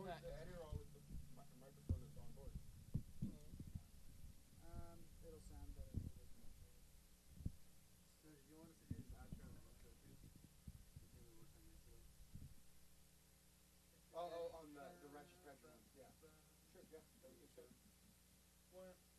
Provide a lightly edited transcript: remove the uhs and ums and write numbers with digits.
with the header or with the microphone that's on board? It'll sound better with this microphone. So did you want us to do this outro and then intro too? The thing we worked on yesterday? Oh, on the Ratchet Stretch one. Yeah. Sure, yeah. That would be good. Well,